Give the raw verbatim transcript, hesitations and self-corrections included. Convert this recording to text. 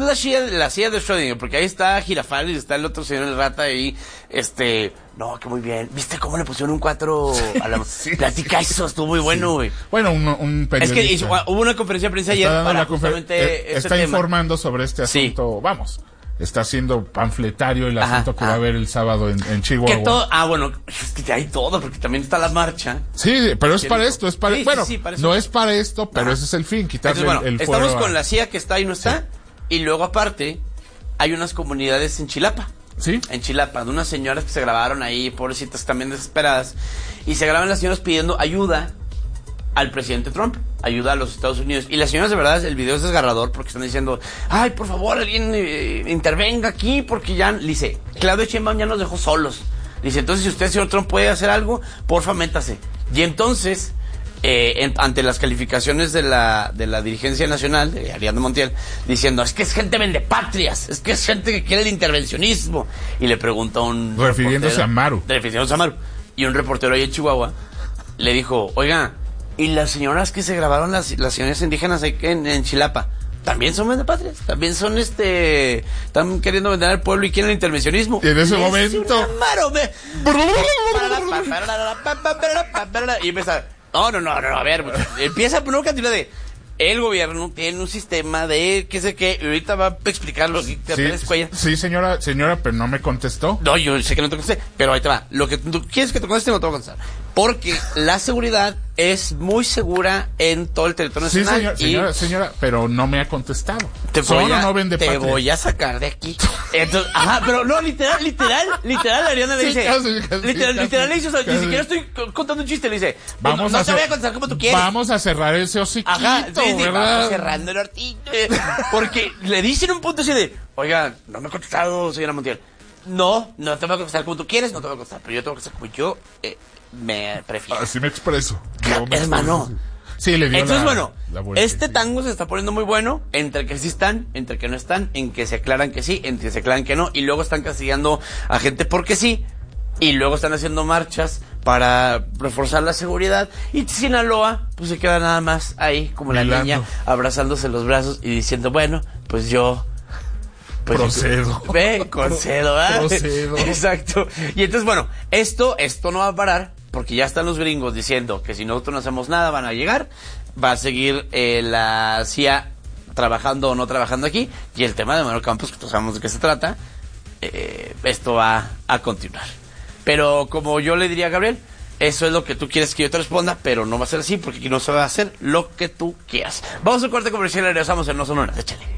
la silla, la silla de Schrödinger, porque ahí está Girafales y está el otro señor el rata ahí, este, no, que muy bien. ¿Viste cómo le pusieron un cuatro a la sí, platica sí. Eso estuvo muy bueno, güey. Sí. Bueno, un, un periodista. Es que hizo, hubo una conferencia de prensa ayer para justamente eh, este está tema. informando sobre este asunto, sí. Vamos. Está haciendo panfletario el asunto ajá, que ajá. va a haber el sábado en, en Chihuahua. Que todo, ah, bueno, es que hay todo, porque también está la marcha. Sí, pero es para esto, es para, sí, bueno, sí, sí, para no es para esto, pero ajá. ese es el fin, quitarle Entonces, bueno, el, el fuero. Estamos a... con la C I A que está y no está, sí. y luego aparte, hay unas comunidades en Chilapa. ¿Sí? En Chilapa, de unas señoras que se grabaron ahí, pobrecitas también desesperadas, y se graban las señoras pidiendo ayuda al presidente Trump, ayuda a los Estados Unidos. Y las señoras, de verdad, el video es desgarrador porque están diciendo, ay, por favor, alguien eh, intervenga aquí porque ya, dice, Claudia Sheinbaum ya nos dejó solos. Dice, entonces si usted, señor Trump, puede hacer algo, porfa, métase. Y entonces, eh, en, ante las calificaciones de la de la dirigencia nacional, de Ariadna Montiel, diciendo, es que es gente vendepatrias, es que es gente que quiere el intervencionismo. Y le pregunta a un refiriéndose a Maru. Refiriéndose a Maru. Y un reportero ahí en Chihuahua le dijo, oiga, y las señoras que se grabaron, las, las señoras indígenas ahí en, en Chilapa, también son vendepatrias, también son este, están queriendo vender al pueblo y quieren el intervencionismo. Y en ese momento y empieza, no, no, no, no, a ver, empieza a poner una cantidad de el gobierno tiene un sistema de qué sé qué, y ahorita va a explicarlo. Sí, sí, señora, señora, pero no me contestó. No, yo sé que no te contesté, pero ahí te va. Lo que tú quieres que te conteste, no te voy a contestar. Porque la seguridad es muy segura en todo el territorio sí, nacional. Sí, señora, señora, señora, pero no me ha contestado. Te voy a, no vende te patria. voy a sacar de aquí. Entonces, ajá, pero no, literal, literal, literal, Ariana le sí, dice, casi, casi, literal, casi, literal le dice, o sea, casi. ni siquiera estoy contando un chiste, le dice, vamos no, a no te voy a contestar como tú quieres. Vamos a cerrar ese hociquito, ajá, sí, sí, ¿verdad? Vamos cerrando el hortillo. Porque le dicen un punto así de, oiga, no me ha contestado, señora Montiel. No, no te voy a contestar como tú quieres, no te voy a contestar, pero yo te voy a contestar como yo eh, me prefiero. Así me expreso. Yo me hermano. Expreso. Sí, le dio Entonces, la, bueno, la vuelta, este sí. tango se está poniendo muy bueno, entre que sí están, entre que no están, en que se aclaran que sí, en que se aclaran que no, y luego están castigando a gente porque sí, y luego están haciendo marchas para reforzar la seguridad, y Sinaloa, pues se queda nada más ahí, como la Milando. niña, abrazándose los brazos y diciendo, bueno, pues yo... Pues procedo. Ve, concedo, ¿verdad? Procedo. Exacto. Y entonces, bueno, esto, esto no va a parar, porque ya están los gringos diciendo que si nosotros no hacemos nada van a llegar, va a seguir eh, la C I A trabajando o no trabajando aquí, y el tema de Manuel Campos, que todos sabemos de qué se trata, eh, esto va a continuar. Pero como yo le diría a Gabriel, eso es lo que tú quieres que yo te responda, pero no va a ser así, porque aquí no se va a hacer lo que tú quieras. Vamos a un corte comercial y regresamos en No Son Horas. Échale.